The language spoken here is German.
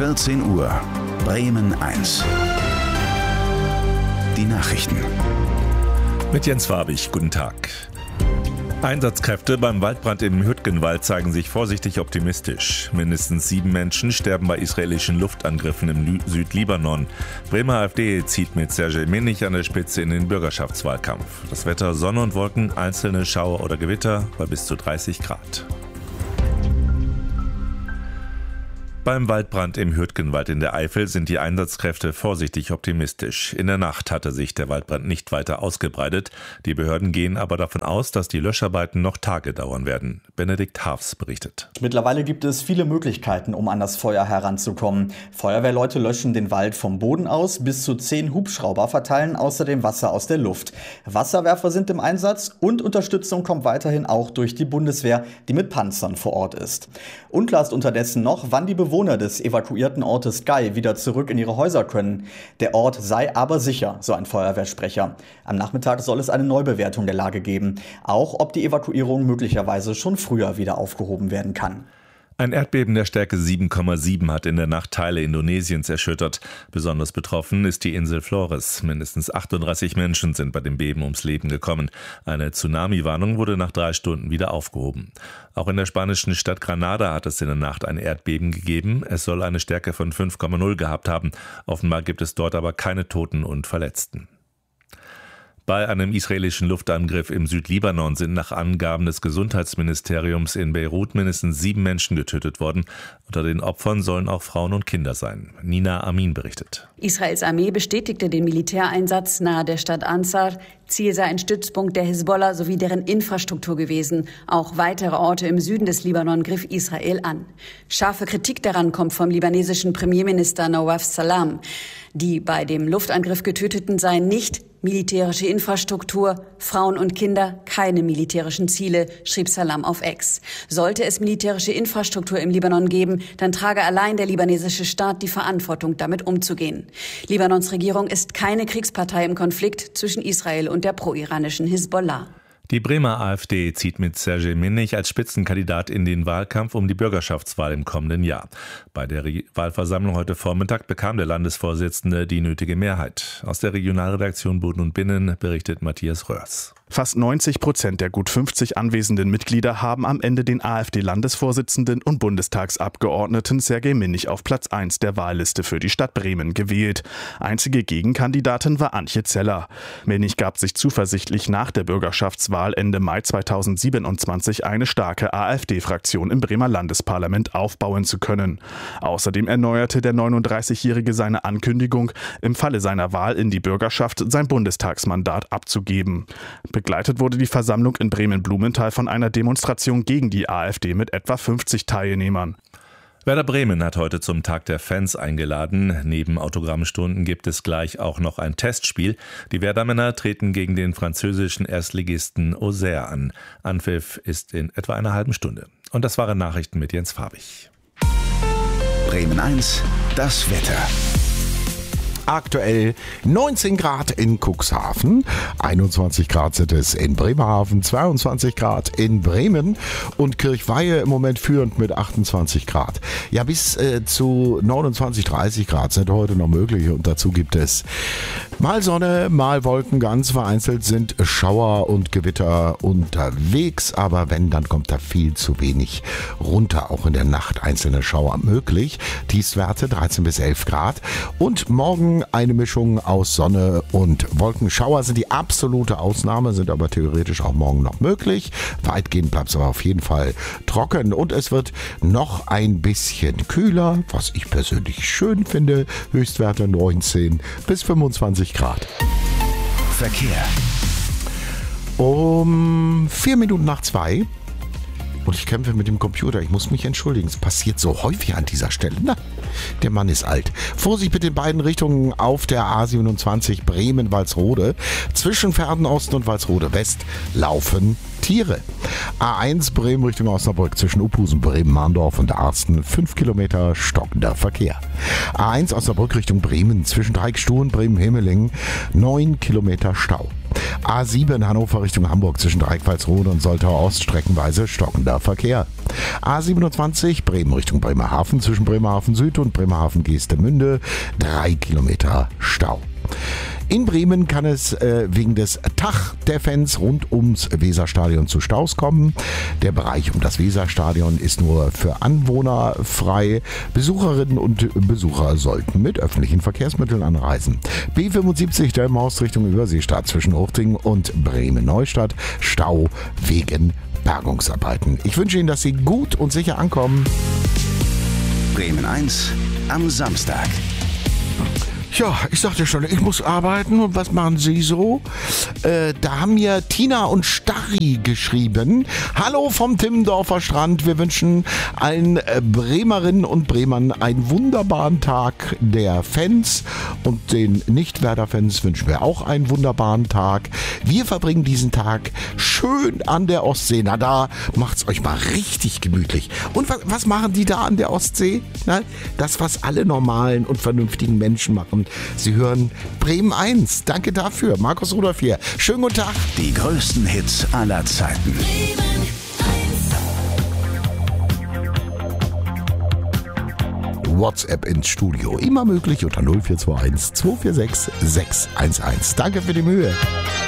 14 Uhr, Bremen 1. Die Nachrichten. Mit Jens Farbig, guten Tag. Einsatzkräfte beim Waldbrand im Hürtgenwald zeigen sich vorsichtig optimistisch. Mindestens 7 Menschen sterben bei israelischen Luftangriffen im Südlibanon. Bremer AfD zieht mit Sergej Minich an der Spitze in den Bürgerschaftswahlkampf. Das Wetter: Sonne und Wolken, einzelne Schauer oder Gewitter bei bis zu 30 Grad. Beim Waldbrand im Hürtgenwald in der Eifel sind die Einsatzkräfte vorsichtig optimistisch. In der Nacht hatte sich der Waldbrand nicht weiter ausgebreitet. Die Behörden gehen aber davon aus, dass die Löscharbeiten noch Tage dauern werden. Benedikt Hafs berichtet. Mittlerweile gibt es viele Möglichkeiten, um an das Feuer heranzukommen. Feuerwehrleute löschen den Wald vom Boden aus, bis zu 10 Hubschrauber verteilen außerdem Wasser aus der Luft. Wasserwerfer sind im Einsatz und Unterstützung kommt weiterhin auch durch die Bundeswehr, die mit Panzern vor Ort ist. Unklar ist unterdessen noch, wann die Bewohner des evakuierten Ortes Gay wieder zurück in ihre Häuser können. Der Ort sei aber sicher, so ein Feuerwehrsprecher. Am Nachmittag soll es eine Neubewertung der Lage geben. Auch ob die Evakuierung möglicherweise schon früher wieder aufgehoben werden kann. Ein Erdbeben der Stärke 7,7 hat in der Nacht Teile Indonesiens erschüttert. Besonders betroffen ist die Insel Flores. Mindestens 38 Menschen sind bei dem Beben ums Leben gekommen. Eine Tsunami-Warnung wurde nach 3 Stunden wieder aufgehoben. Auch in der spanischen Stadt Granada hat es in der Nacht ein Erdbeben gegeben. Es soll eine Stärke von 5,0 gehabt haben. Offenbar gibt es dort aber keine Toten und Verletzten. Bei einem israelischen Luftangriff im Südlibanon sind nach Angaben des Gesundheitsministeriums in Beirut mindestens 7 Menschen getötet worden. Unter den Opfern sollen auch Frauen und Kinder sein. Nina Amin berichtet. Israels Armee bestätigte den Militäreinsatz nahe der Stadt Ansar. Ziel sei ein Stützpunkt der Hisbollah sowie deren Infrastruktur gewesen. Auch weitere Orte im Süden des Libanon griff Israel an. Scharfe Kritik daran kommt vom libanesischen Premierminister Nawaf Salam. Die bei dem Luftangriff Getöteten seien nicht militärische Infrastruktur, Frauen und Kinder, keine militärischen Ziele, schrieb Salam auf X. Sollte es militärische Infrastruktur im Libanon geben, dann trage allein der libanesische Staat die Verantwortung, damit umzugehen. Libanons Regierung ist keine Kriegspartei im Konflikt zwischen Israel und der pro-iranischen Hisbollah. Die Bremer AfD zieht mit Sergej Minich als Spitzenkandidat in den Wahlkampf um die Bürgerschaftswahl im kommenden Jahr. Bei der Wahlversammlung heute Vormittag bekam der Landesvorsitzende die nötige Mehrheit. Aus der Regionalredaktion Boden und Binnen berichtet Matthias Röhrs. Fast 90% der gut 50 anwesenden Mitglieder haben am Ende den AfD-Landesvorsitzenden und Bundestagsabgeordneten Sergej Minich auf Platz 1 der Wahlliste für die Stadt Bremen gewählt. Einzige Gegenkandidatin war Antje Zeller. Minich gab sich zuversichtlich, nach der Bürgerschaftswahl Ende Mai 2027 eine starke AfD-Fraktion im Bremer Landesparlament aufbauen zu können. Außerdem erneuerte der 39-Jährige seine Ankündigung, im Falle seiner Wahl in die Bürgerschaft sein Bundestagsmandat abzugeben. Begleitet wurde die Versammlung in Bremen-Blumenthal von einer Demonstration gegen die AfD mit etwa 50 Teilnehmern. Werder Bremen hat heute zum Tag der Fans eingeladen. Neben Autogrammstunden gibt es gleich auch noch ein Testspiel. Die Werder-Männer treten gegen den französischen Erstligisten Auxerre an. Anpfiff ist in etwa einer halben Stunde. Und das waren Nachrichten mit Jens Farbig. Bremen 1, das Wetter. Aktuell 19 Grad in Cuxhaven, 21 Grad sind es in Bremerhaven, 22 Grad in Bremen und Kirchweihe im Moment führend mit 28 Grad. Ja, bis zu 29, 30 Grad sind heute noch möglich und dazu gibt es mal Sonne, mal Wolken, ganz vereinzelt sind Schauer und Gewitter unterwegs, aber wenn, dann kommt da viel zu wenig runter, auch in der Nacht einzelne Schauer möglich. Tiefstwerte 13 bis 11 Grad und morgen eine Mischung aus Sonne und Wolken. Schauer sind die absolute Ausnahme, sind aber theoretisch auch morgen noch möglich. Weitgehend bleibt es aber auf jeden Fall trocken und es wird noch ein bisschen kühler, was ich persönlich schön finde. Höchstwerte 19 bis 25 Grad. Verkehr. Um 4 Minuten nach 2 und ich kämpfe mit dem Computer. Ich muss mich entschuldigen. Es passiert so häufig an dieser Stelle. Na, der Mann ist alt. Vorsicht mit den beiden Richtungen auf der A27 Bremen-Walsrode. Zwischen Verden-Osten und Walsrode-West laufen Tiere. A1 Bremen Richtung Osnabrück zwischen Uphusen, Bremen-Mahndorf und Arsten 5 Kilometer stockender Verkehr. A1 Osnabrück Richtung Bremen zwischen Dreieckstuhl und Bremen-Himmelingen 9 Kilometer Stau. A7 Hannover Richtung Hamburg zwischen Dreieckfalsrohde und Soltau Ost streckenweise stockender Verkehr. A27 Bremen Richtung Bremerhaven zwischen Bremerhaven Süd und Bremerhaven Geestemünde 3 Kilometer Stau. In Bremen kann es wegen des Tag der Fans rund ums Weserstadion zu Staus kommen. Der Bereich um das Weserstadion ist nur für Anwohner frei. Besucherinnen und Besucher sollten mit öffentlichen Verkehrsmitteln anreisen. B75 der Maus Richtung Überseestadt zwischen Huchting und Bremen-Neustadt. Stau wegen Bergungsarbeiten. Ich wünsche Ihnen, dass Sie gut und sicher ankommen. Bremen 1 am Samstag. Ja, ich sagte schon, ich muss arbeiten. Und was machen Sie so? Da haben mir Tina und Starri geschrieben. Hallo vom Timmendorfer Strand. Wir wünschen allen Bremerinnen und Bremern einen wunderbaren Tag der Fans. Und den Nicht-Werder-Fans wünschen wir auch einen wunderbaren Tag. Wir verbringen diesen Tag schön an der Ostsee. Na, da macht's euch mal richtig gemütlich. Und was machen die da an der Ostsee? Na, das, was alle normalen und vernünftigen Menschen machen. Sie hören Bremen 1. Danke dafür. Markus Rudolph hier. Schönen guten Tag. Die größten Hits aller Zeiten. WhatsApp ins Studio. Immer möglich unter 0421 246 611. Danke für die Mühe.